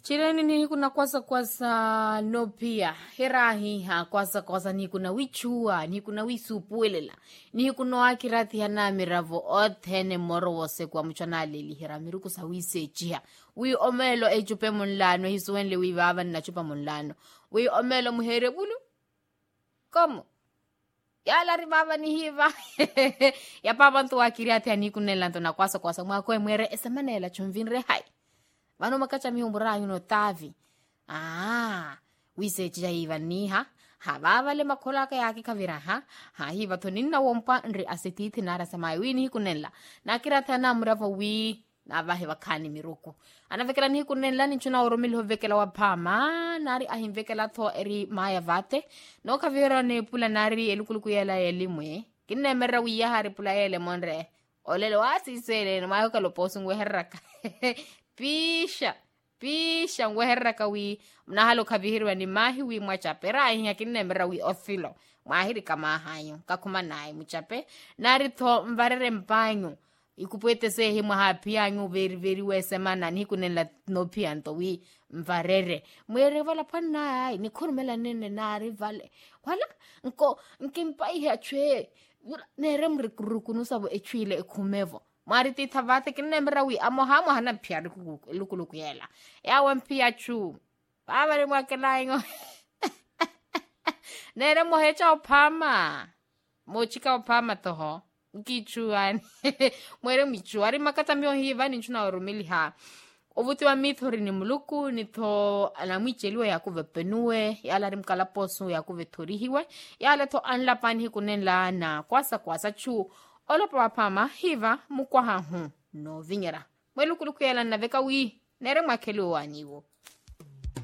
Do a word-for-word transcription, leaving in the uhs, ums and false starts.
Chileni ni kuna kwasa kwasa no pia. Herahi ha kwasa kwasa ni kuna wichua, ni kuna wisupuelela. Ni kuna wakirati hana miravo othene moro wose kwa mchana lili hera miruku sa wise jia. Wi omelo e chupe monlano hisuwenle wi vava na chupa monlano. Wi omelo muhere bulu. Komo? Yala ribaba ni hiva. Ya papa ntu wakirati hani kunelanto na kwasa kwasa mwakwe mwere esemanela chumvinre hai. Vano makacha mihumbura yuno tavi. Ah, wise jia hiva ni ha. Ha vava le makola ka yaki kavira ha. Ha hiva to nina wompa nri asetithi nara samai wini hikunela. Na kira thana murava wi na vahe wakani miruku. Ana vekela ni hikunela ni chuna oromili ho vekela wapama. Nari ahim vekela tho eri maya vate. No kavira ne pula nari elukuluku yela elimwe. Kine mera wiya hari pula ele monre. Olele wasi sele no mayo kaloposu ngwe herraka. Pisha, pisha ngweherra kawi mnahalo kabihirwa ni mahi wi mwachape rai yakine mera wi othilo mahiri kama hayo kakuma nae mchape nari tho mvarere mpanyo ikupwete sehi mwahapi anyu veri veri we semana ni kunela no pianto wi mvarere mwere vala pana ni kurmela nene nari vale wala nko nkimpai hachwe nere mrikuru sabo echwile ekumevo Mariti thavate kine mrawi amo hamo hana pia luku luku yela. Ya wampia chu. Babare mwakela ingo. Nere mohecha opama. Mochika opama toho. Kichuan. Mwere michu. Ari makata mio hiva ni chuna orumili ha. Ovuti wa mithori ni muluku. Nito alamwicheliwe ya kuwe penue. Ya ala rimkala posu ya kuwe torihiwe. Ya ala to anlapani hikunenla na kwasa kwasa chu. Olo papa hiva mukwa hu no vinyera. Mwelukuluku yala na veka wi nere mwakelu waniwo.